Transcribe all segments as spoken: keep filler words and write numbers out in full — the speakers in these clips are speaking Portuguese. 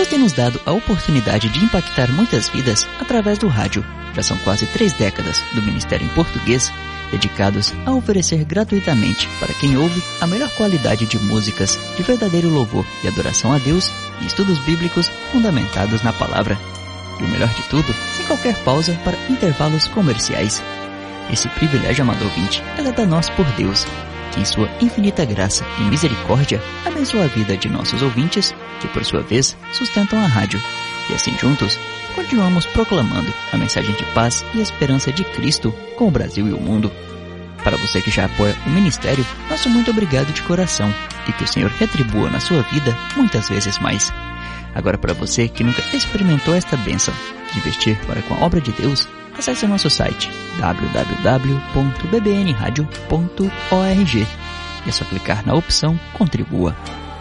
Deus tem nos dado a oportunidade de impactar muitas vidas através do rádio. Já são quase três décadas do Ministério em Português, dedicados a oferecer gratuitamente para quem ouve a melhor qualidade de músicas de verdadeiro louvor e adoração a Deus e estudos bíblicos fundamentados na palavra. E o melhor de tudo, sem qualquer pausa para intervalos comerciais. Esse privilégio, amado ouvinte, é dado a nós por Deus, que em sua infinita graça e misericórdia abençoa a vida de nossos ouvintes, que por sua vez sustentam a rádio. E assim juntos, continuamos proclamando a mensagem de paz e esperança de Cristo com o Brasil e o mundo. Para você que já apoia o ministério, nosso muito obrigado de coração e que o Senhor retribua na sua vida muitas vezes mais. Agora, para você que nunca experimentou esta bênção de investir para com a obra de Deus, acesse o nosso site w w w ponto b b n radio ponto org e é só clicar na opção Contribua.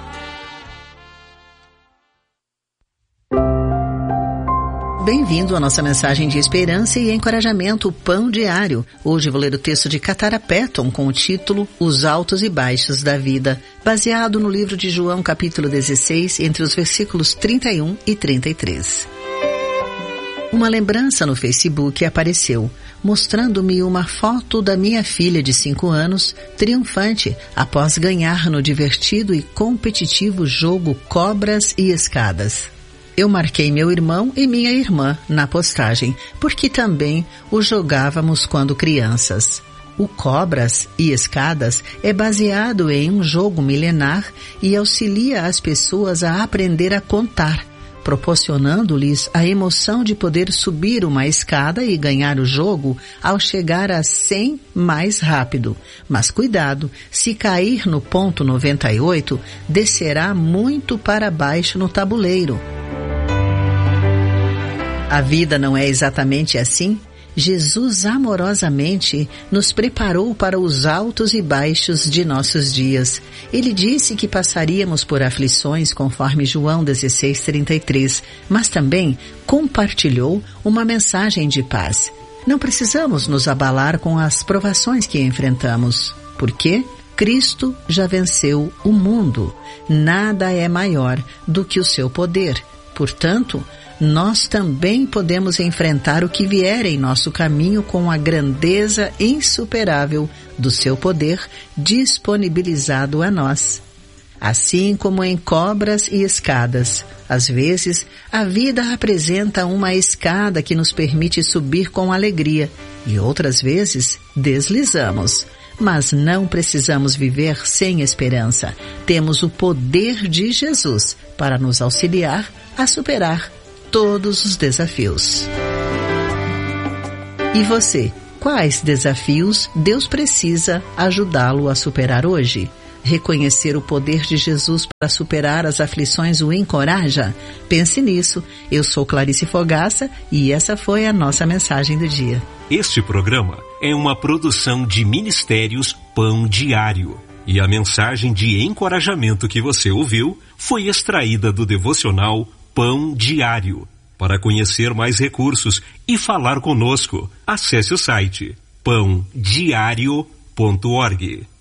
Bem-vindo à nossa mensagem de esperança e encorajamento, Pão Diário. Hoje vou ler o texto de Catara Patton com o título Os Altos e Baixos da Vida, baseado no livro de João, capítulo dezesseis, entre os versículos trinta e um e trinta e três. Uma lembrança no Facebook apareceu, mostrando-me uma foto da minha filha de cinco anos, triunfante, após ganhar no divertido e competitivo jogo Cobras e Escadas. Eu marquei meu irmão e minha irmã na postagem, porque também o jogávamos quando crianças. O Cobras e Escadas é baseado em um jogo milenar e auxilia as pessoas a aprender a contar, proporcionando-lhes a emoção de poder subir uma escada e ganhar o jogo ao chegar a cem mais rápido. Mas cuidado, se cair no ponto noventa e oito, descerá muito para baixo no tabuleiro. A vida não é exatamente assim? Jesus amorosamente nos preparou para os altos e baixos de nossos dias. Ele disse que passaríamos por aflições conforme João dezesseis, trinta e três, mas também compartilhou uma mensagem de paz. Não precisamos nos abalar com as provações que enfrentamos. Por quê? Cristo já venceu o mundo. Nada é maior do que o seu poder. Portanto, nós também podemos enfrentar o que vier em nosso caminho com a grandeza insuperável do seu poder disponibilizado a nós. Assim como em Cobras e Escadas, às vezes a vida apresenta uma escada que nos permite subir com alegria e outras vezes deslizamos. Mas não precisamos viver sem esperança. Temos o poder de Jesus para nos auxiliar a superar todos os desafios. E você, quais desafios Deus precisa ajudá-lo a superar hoje? Reconhecer o poder de Jesus para superar as aflições o encoraja? Pense nisso. Eu sou Clarice Fogaça e essa foi a nossa mensagem do dia. Este programa é uma produção de Ministérios Pão Diário. E a mensagem de encorajamento que você ouviu foi extraída do devocional Pão Diário. Para conhecer mais recursos e falar conosco, acesse o site pão diário ponto org.